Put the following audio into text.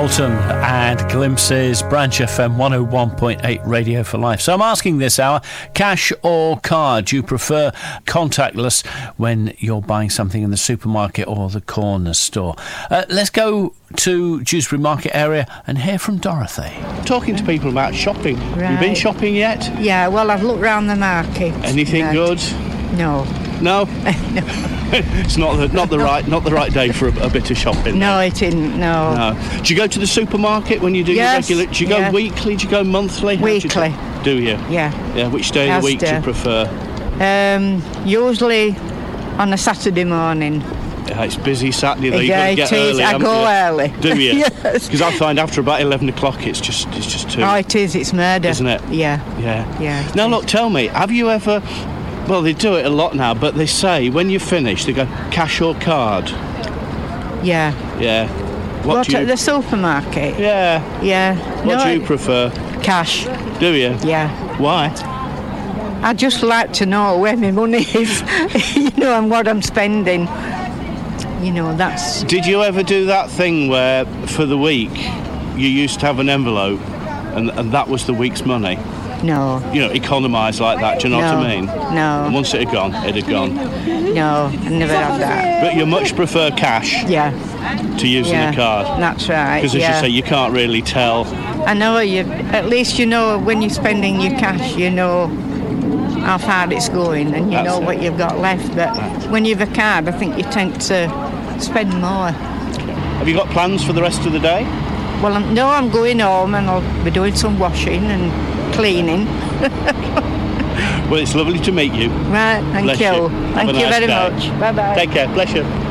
Bolton and Glimpses, Branch FM 101.8 Radio for Life. So I'm asking this hour, cash or card? Do you prefer contactless when you're buying something in the supermarket or the corner store? Let's go to Dewsbury Market area and hear from Dorothy. Talking to people about shopping. Right. Have you been shopping yet? Yeah, well, I've looked round the market. Anything good? No. No? It's not the right day for a bit of shopping. No, it isn't. No. Do you go to the supermarket when you do your regular? Do you go weekly? Do you go monthly? Weekly. Do you? Yeah. Yeah. Which day of the week do you prefer? Usually on a Saturday morning. Yeah, it's busy Saturday though. Yeah, You've got to get early. I go early. Do you? Yes. Because I find after about 11 o'clock it's just too. Oh, it is. It's murder. Isn't it? Yeah. Yeah. Now look, tell me, have you ever? Well, they do it a lot now, but they say when you finish, they go cash or card. Yeah. Yeah. What at the supermarket? Yeah. Yeah. What do you prefer? Cash. Do you? Yeah. Why? I just like to know where my money is, and what I'm spending. That's... Did you ever do that thing where, for the week, you used to have an envelope and that was the week's money? No. Economise like that, do you know what I mean? No. And once it had gone, it had gone. No, I never had that. But you much prefer cash to using a card? That's right, because as you say, you can't really tell. I know, at least when you're spending your cash, you know how far it's going and you know what you've got left. But when you have a card, I think you tend to spend more. Have you got plans for the rest of the day? Well, I'm going home and I'll be doing some washing and cleaning. Well, it's lovely to meet you. Right, thank you. Thank you very much. Bye-bye. Take care. Bless you.